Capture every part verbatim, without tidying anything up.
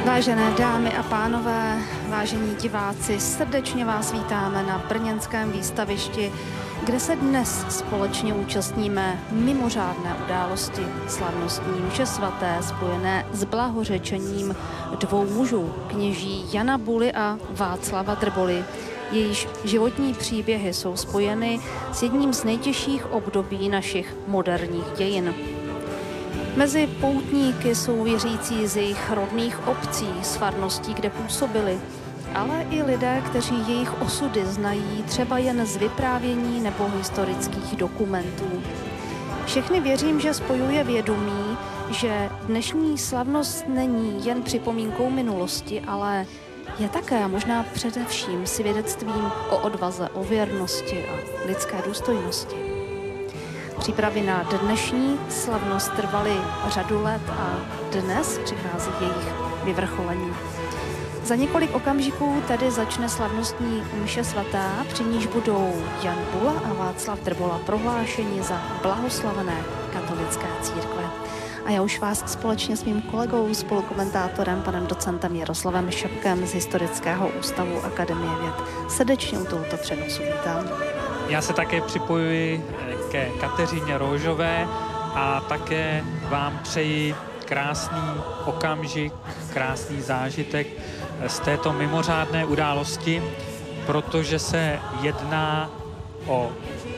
Vážené dámy a pánové, vážení diváci, srdečně vás vítáme na brněnském výstavišti, kde se dnes společně účastníme mimořádné události slavnostní mše svaté spojené s blahořečením dvou mužů, kněží Jana Buly a Václava Drboly. Jejíž životní příběhy jsou spojeny s jedním z nejtěžších období našich moderních dějin. Mezi poutníky jsou věřící z jejich rodných obcí, z farností, kde působili, ale i lidé, kteří jejich osudy znají třeba jen z vyprávění nebo historických dokumentů. Všechny věřím, že spojuje vědomí, že dnešní slavnost není jen připomínkou minulosti, ale je také a možná především svědectvím o odvaze, o věrnosti a lidské důstojnosti. Přípravy na dnešní slavnost trvaly řadu let a dnes přichází jejich vyvrcholení. Za několik okamžiků tedy začne slavnostní mše svatá, při níž budou Jan Bula a Václav Drbola prohlášeni za blahoslavené katolické církve. A já už vás společně s mým kolegou, spolukomentátorem, panem docentem Jaroslavem Šepkem z Historického ústavu Akademie věd srdečně u tohoto přenosu vítám. Já se také připojuji ke Kateřině Rožové a také vám přeji krásný okamžik, krásný zážitek z této mimořádné události, protože se jedná o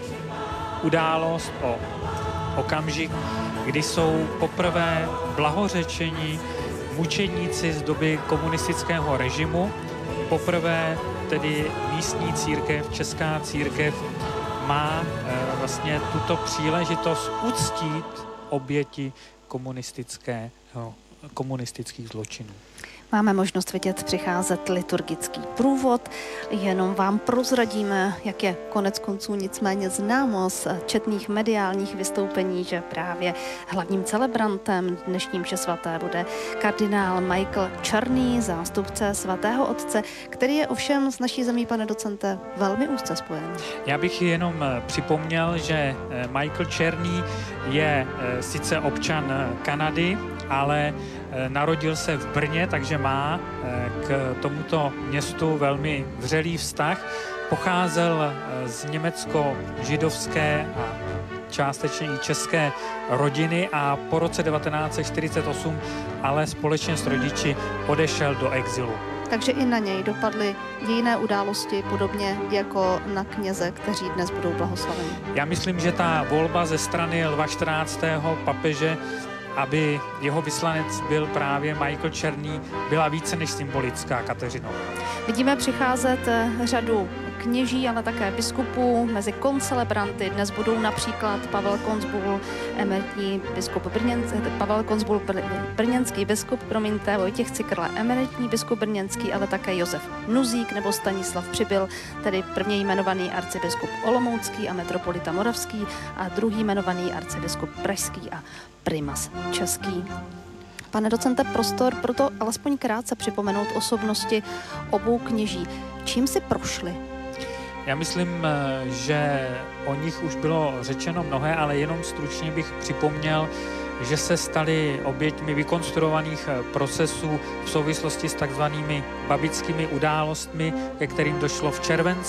událost, o okamžik, kdy jsou poprvé blahořečeni mučedníci z doby komunistického režimu. Poprvé tedy místní církev, česká církev, má e, vlastně tuto příležitost uctít oběti komunistického, komunistických zločinů. Máme možnost vidět přicházet liturgický průvod, jenom vám prozradíme, jak je konec konců nicméně známo z četných mediálních vystoupení, že právě hlavním celebrantem dnešní mše svaté bude kardinál Michael Černý, zástupce svatého otce, který je ovšem s naší zemí, pane docente, velmi úzce spojen. Já bych jenom připomněl, že Michael Černý je sice občan Kanady, ale narodil se v Brně, takže má k tomuto městu velmi vřelý vztah. Pocházel z německo-židovské a částečně i české rodiny a po roce devatenáct set čtyřicet osm ale společně s rodiči odešel do exilu. Takže i na něj dopadly dějinné události, podobně jako na kněze, kteří dnes budou blahoslaveni. Já myslím, že ta volba ze strany Lva čtrnáctého papeže, aby jeho vyslanec byl právě Michael Černý, byla více než symbolická, Kateřino. Vidíme přicházet řadu kněží, ale také biskupů. Mezi koncelebranty dnes budou například Pavel Koncbul, emeritní biskup Brněnský, Pavel Koncbul, brněnský biskup, promiňte, Vojtěch Cikrle, emeritní biskup brněnský, ale také Josef Nuzík nebo Stanislav Přibyl, tedy první jmenovaný arcibiskup olomoucký a metropolita moravský a druhý jmenovaný arcibiskup pražský a primas český. Pane docente, prostor pro to alespoň krátce připomenout osobnosti obou kněží. Čím si prošli? Já myslím, že o nich už bylo řečeno mnohé, ale jenom stručně bych připomněl, že se stali oběťmi vykonstruovaných procesů v souvislosti s takzvanými babickými událostmi, ke kterým došlo v červenci